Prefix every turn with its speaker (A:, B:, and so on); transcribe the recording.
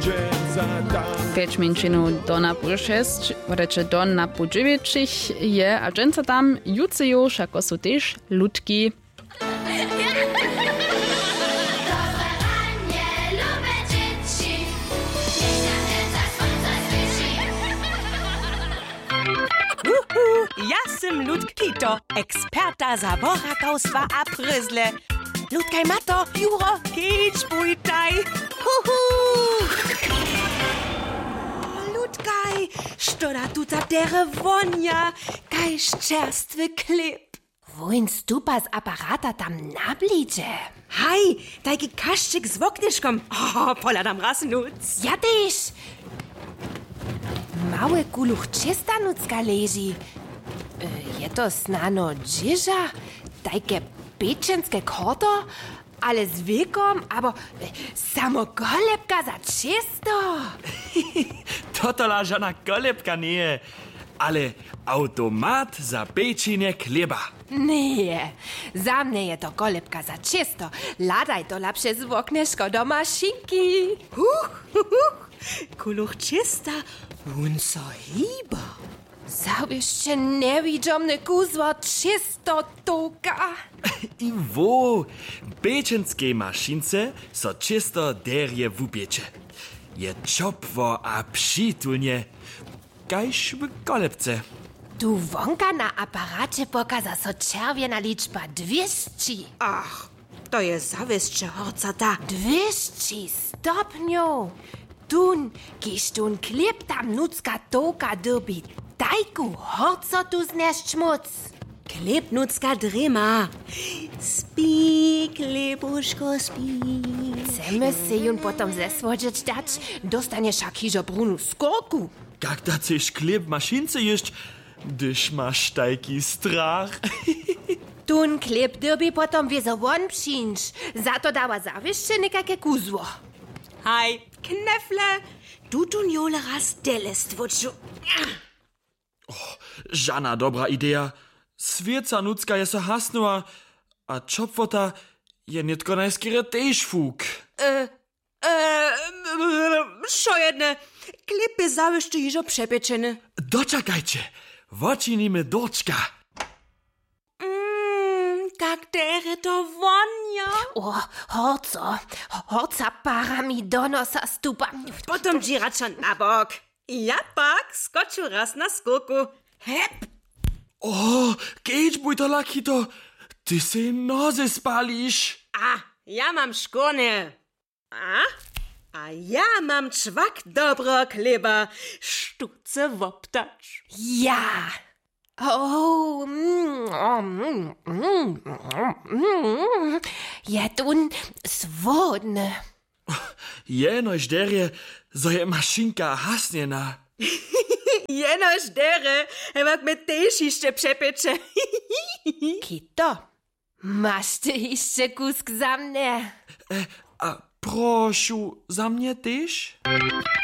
A: 5 minčinu do napu 6, reče do napu 9 je, a dženca tam jucejo, šako su tež ludki.
B: Ja sam Ludk Kito, eksperta za borakowstwa a pryzle. Ludkaj mato, Juro, kicz bujtaj. Ludkaj, što da tuta dere vonja, kaj ščerstwy klip.
C: Wohin stupa z aparata tam nablicze?
B: Hej, daj kaszczyk z woknyszkom. Poladam raz nuc.
C: Ja też. Małe kuluch czysta nucka leży. Je to snano dzieża? Tajke pieczenskie koto? Ale z wiekom, abo samo golebka za czysto.
D: Totola żona golebka nie, ale automat za pieczenie chleba.
C: Nie, za mnie je to golebka za czysto. Ladaj to lapsze z woknyszko do maszynki.
B: Kuluch czysta, unco hiba.
C: Zawieszcze niewidomne kuzło czysto tuka.
D: I wo, pieczenskiej maszynce so czysto derje w upiecze. Je ciopło a przytulnie, kajż w golebce.
C: Tu wonka na aparacie pokaza so czerwiena liczba 200.
B: Ach, to jest zawiscze horcata.
C: 200 stopniów. Tun, kiż tun klip tam nucka toka derbi. Tajku, horco tu znesz szmuc.
B: Klip nucka drema. Spi, klipuszko, spi.
C: Chcemy se jun potom zesłodzić dać, dostaniesz jakiś brunu skórku.
D: Jak da chcesz chleb maszynce jeść, gdyż masz taki strach.
C: Tun klip derbi potom wieso won przyńcz. Za to dała zawieszcze nekakie kuzło.
B: Hej, knefle, du tun jole raz delest, wutschu.
D: Żana dobra idea. Swieca nucka je so hasnua, a czopwota je nitko najskiery tež fuk.
B: Šo jedne, klipy zawieszcze jižo przepieczene.
D: Doczekajcie, wočinimy doczka.
B: Jak dere to wonia.
C: O, horca para mi do nosa stupa.
B: Potom dziračan na bok. Ja pak skoču raz na skórku. Hep!
D: O, kejdź bujtola Kito, ty se noze spalisz.
B: Ja mam szkony. A ja mam czwak dobro chleba. Sztuce woptać.
C: Ja. Je tun swodne.
D: Jenoś derje, so je maszynka hasniena.
B: Jenoż dere, emak me tež jeszcze przepiecze.
C: Kito, masz ty jeszcze kusk za mnie?
D: A proszu, za mnie też?